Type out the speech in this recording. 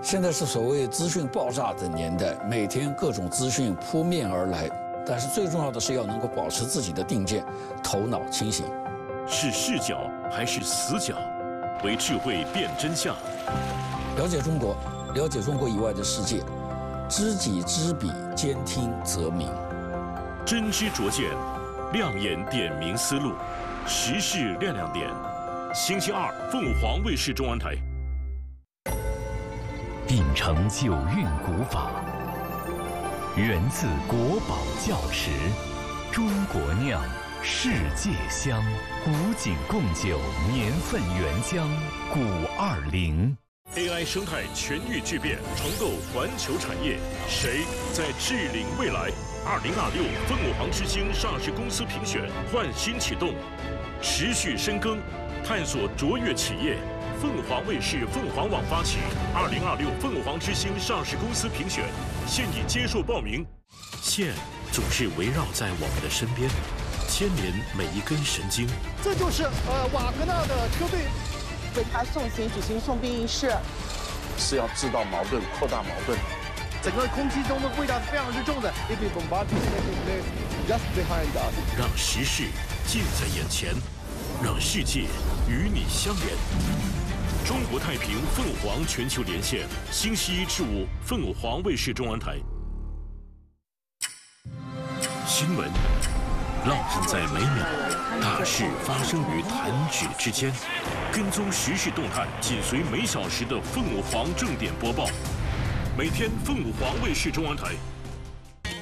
现在是所谓资讯爆炸的年代，每天各种资讯扑面而来，但是最重要的是要能够保持自己的定见，头脑清醒。 是视角还是死角？为智慧辨真相。 了解中国，了解中国以外的世界，知己知彼，兼听则明。 真知灼见，亮眼点明思路，时事亮亮点。星期二，凤凰卫视中文台。 秉承九韵古法，源自国宝窖池，中国酿，世界香。古井贡酒年份原浆520。 AI 生态全域巨变，重构环球产业，谁在智领未来？2026凤凰之星上市公司评选焕新启动，持续深耕，探索卓越企业。凤凰卫视凤凰网发起2026凤凰之星上市公司评选，现已接受报名。线总是围绕在我们的身边，牵连每一根神经。 这就是瓦格纳的车队。 为他送行举行送殡仪式， 是要制造矛盾，扩大矛盾。 整个空气中的味道是非常之重的。Just behind us， 让时事近在眼前，让世界与你相连。中国太平凤凰全球连线，星期1至5，凤凰卫视中文台。新闻烙印在每秒，大事发生于弹指之间。跟踪时事动态，紧随每小时的凤凰正点播报。每天凤凰卫视中文台